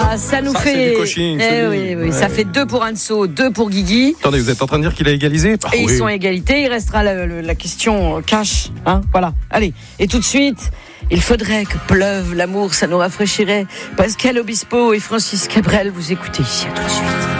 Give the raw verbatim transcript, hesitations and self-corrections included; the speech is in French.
Ah, ça nous ça, fait. C'est du coaching. Eh c'est oui, oui, ouais. Ça fait deux pour Anso, deux pour Guigui. Attendez, vous êtes en train de dire qu'il a égalisé? ah, Et oui. Ils sont à égalité. Il restera la, la, la question cash. Hein, voilà. Allez. Et tout de suite, il faudrait que pleuve l'amour, ça nous rafraîchirait. Pascal Obispo et Francis Cabrel, vous écoutez ici. À tout de suite.